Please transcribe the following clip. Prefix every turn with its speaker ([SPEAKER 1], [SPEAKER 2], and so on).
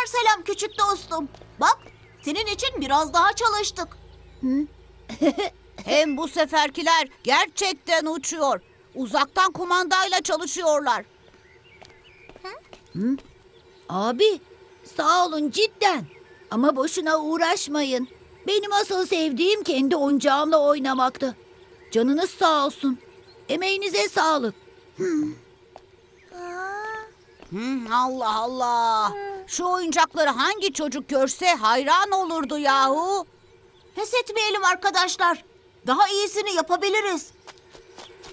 [SPEAKER 1] Selam küçük dostum. Bak, senin için biraz daha çalıştık.
[SPEAKER 2] Hem bu seferkiler gerçekten uçuyor. Uzaktan kumandayla çalışıyorlar.
[SPEAKER 3] Abi, sağ olun cidden. Ama boşuna uğraşmayın. Benim asıl sevdiğim kendi oyuncağımla oynamaktı. Canınız sağ olsun. Emeğinize sağlık.
[SPEAKER 2] Allah Allah. Şu oyuncakları hangi çocuk görse hayran olurdu yahu.
[SPEAKER 1] Pes etmeyelim arkadaşlar. Daha iyisini yapabiliriz.